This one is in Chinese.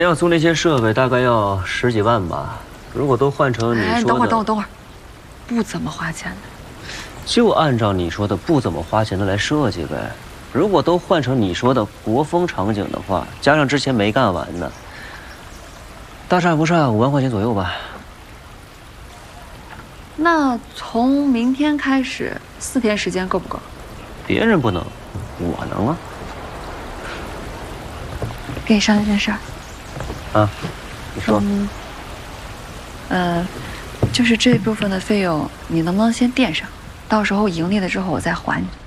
要租那些设备大概要10几万吧。如果都换成你说的， 等会儿，不怎么花钱的。 就按照你说的不怎么花钱的来设计呗。如果都换成你说的国风场景的话，加上之前没干完的，大差不差5万块钱左右吧。 那从明天开始4天时间够不够？ 别人不能，我能啊。 跟你商量件事儿。 啊，你说。 就是这部分的费用，你能不能先垫上？到时候盈利了之后我再还你。